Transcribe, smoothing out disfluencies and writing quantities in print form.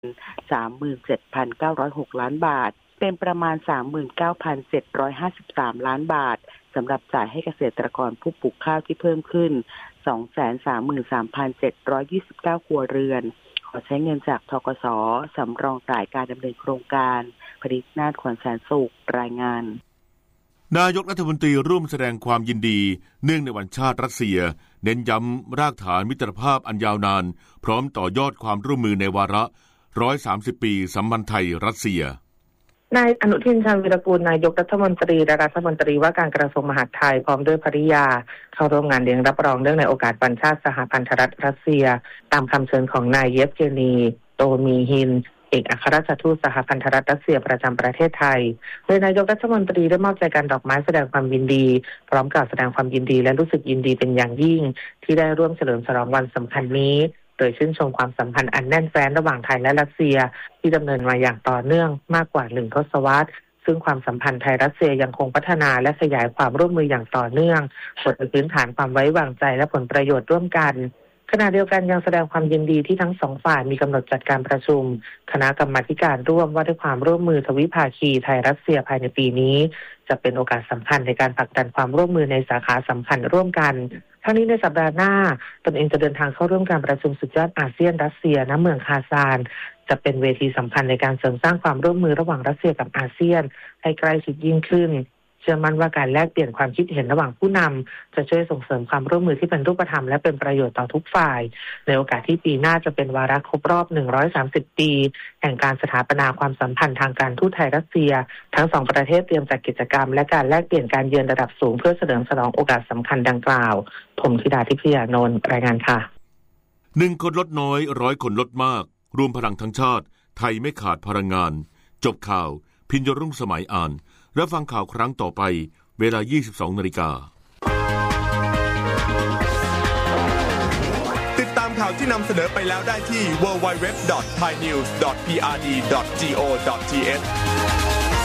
37,906 ล้านบาทเป็นประมาณ 39,753 ล้านบาทสำหรับจ่ายให้เกษตรกรผู้ปลูกข้าวที่เพิ่มขึ้น 233,729 ครัวเรือนขอใช้เงินจากธกส.สำรองจ่ายการดำเนินโครงการผลิตนาถ ขวัญแสนสุขรายงานนายกรัฐมนตรีร่วมแสดงความยินดีเนื่องในวันชาติรัสเซียเน้นย้ำรากฐานมิตรภาพอันยาวนานพร้อมต่อยอดความร่วมมือในวาระ130 ปีสัมพันธ์ไทยรัสเซียนายอนุทิน ชาญวีรกูลนายกรัฐมนตรีและรัฐมนตรีว่าการกระทรวงมหาดไทยพร้อมด้วยภริยาเข้าร่วมงานเลี้ยงรับรองเนื่องในโอกาสวันชาติสหพันธรัฐรัสเซียตามคำเชิญของนายเยฟเจนีโตมีฮินเอกอัครราชทูตสหพันธรัฐรัสเซียประจำประเทศไทยโดยนายกรัฐมนตรีได้มอบใจกันดอกไม้แสดงความยินดีพร้อมกล่าวแสดงความยินดีและรู้สึกยินดีเป็นอย่างยิ่งที่ได้ร่วมเฉลิมฉลองวันสำคัญนี้โดยชื่นชมความสัมพันธ์อันแน่นแฟ้นระหว่างไทยและรัสเซียที่ดำเนินมาอย่างต่อเนื่องมากกว่า1 ทศวรรษซึ่งความสัมพันธ์ไทยรัสเซียยังคงพัฒนาและขยายความร่วมมืออย่างต่อเนื่องบนพื้นฐานความไว้วางใจและผลประโยชน์ร่วมกันขณะเดียวกันยังแสดงความยินดีที่ทั้งสองฝ่ายมีกำหนดจัดการประชุมคณะกรรมาการร่วมว่าด้วยความร่วมมือทวิภาคีไทยรัสเซียภายในปีนี้จะเป็นโอกาสสำคัญในการผลักดันความร่วมมือในสาขาสำคัญร่วมกันทั้งนี้ในสัปดาห์หน้าตนเองจะเดินทางเข้าร่วมการประชุมสุดยอดอาเซียนรัสเซียณเมืองคาซานจะเป็นเวทีสำคัญในการเสริมสร้างความร่วมมือระหว่างรัสเซียกับอาเซียนให้ใกล้ชิดยิ่งขึ้นเชื่อมั่นว่าการแลกเปลี่ยนความคิดเห็นระหว่างผู้นำจะช่วยส่งเสริมความร่วมมือที่เป็นรูปธรรมและเป็นประโยชน์ต่อทุกฝ่ายในโอกาสที่ปีหน้าจะเป็นวาระครบรอบ130 ปีแห่งการสถาปนาความสัมพันธ์ทางการทูตไทยรัสเซียทั้งสองประเทศเตรียมจัดกิจกรรมและการแลกเปลี่ยนการเยือนระดับสูงเพื่อเฉลิมฉลองโอกาสสำคัญดังกล่าวผมธิดาทิพยานนท์รายงานค่ะ 1 คนลดน้อย100 คนลดมากรวมพลังทั้งชาติไทยไม่ขาดพลังงานจบข่าวพิญญรุ่งสมัยอ่านรับฟังข่าวครั้งต่อไปเวลา 22:00 น. ติดตามข่าวที่นำเสนอไปแล้วได้ที่ www.thainews.prd.go.th